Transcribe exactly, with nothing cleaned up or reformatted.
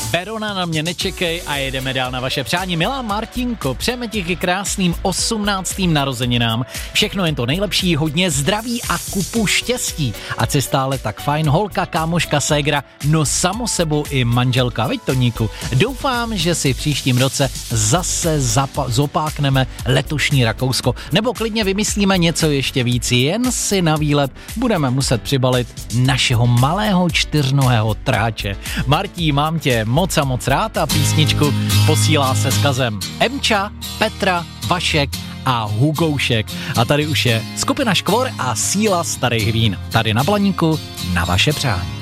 Verona na mě nečekej a jedeme dál na vaše přání. Milá Martinko, přejeme ti k krásným osmnáctým narozeninám. Všechno jen to nejlepší, hodně zdraví a kupu štěstí. Ať jsi stále tak fajn, holka, kámoška, ségra, no samo sebou i manželka, veď Toníku. Doufám, že si v příštím roce zase zapa- zopákneme letošní Rakousko. Nebo klidně vymyslíme něco ještě víc, jen si na výlet budeme muset přibalit našeho malého čtyřnohého tráče. Martí, mám tě moc a moc rád a písničku posílá se vzkazem Emča, Petra, Vašek a Hugoušek. A tady už je skupina Škvor a síla starých vín. Tady na Blaníku na vaše přání.